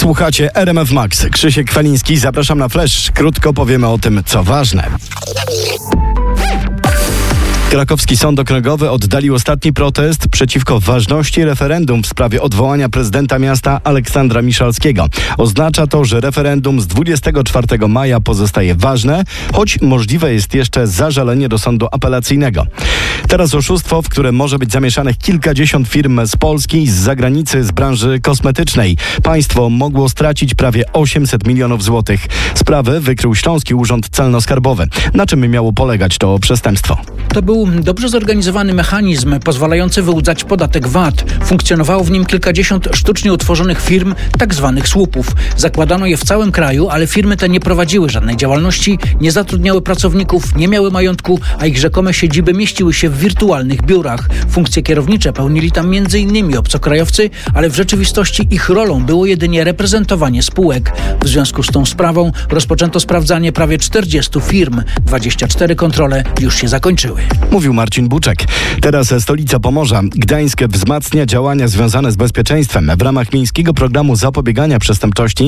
Słuchacie RMF Max. Krzysiek Kwaliński, zapraszam na Flash. Krótko powiemy o tym, co ważne. Krakowski Sąd Okręgowy oddalił ostatni protest przeciwko ważności referendum w sprawie odwołania prezydenta miasta Aleksandra Miszalskiego. Oznacza to, że referendum z 24 maja pozostaje ważne, choć możliwe jest jeszcze zażalenie do sądu apelacyjnego. Teraz oszustwo, w które może być zamieszanych kilkadziesiąt firm z Polski i z zagranicy z branży kosmetycznej. Państwo mogło stracić prawie 800 milionów złotych. Sprawę wykrył Śląski Urząd Celno-Skarbowy. Na czym miało polegać to przestępstwo? To był dobrze zorganizowany mechanizm pozwalający wyłudzać podatek VAT. Funkcjonowało w nim kilkadziesiąt sztucznie utworzonych firm, tak zwanych słupów. Zakładano je w całym kraju, ale firmy te nie prowadziły żadnej działalności, nie zatrudniały pracowników, nie miały majątku, a ich rzekome siedziby mieściły się w wirtualnych biurach. Funkcje kierownicze pełnili tam m.in. obcokrajowcy, ale w rzeczywistości ich rolą było jedynie reprezentowanie spółek. W związku z tą sprawą rozpoczęto sprawdzanie prawie 40 firm. 24 kontrole już się zakończyły. Mówił Marcin Buczek. Teraz stolica Pomorza. Gdańsk wzmacnia działania związane z bezpieczeństwem. W ramach miejskiego programu zapobiegania przestępczości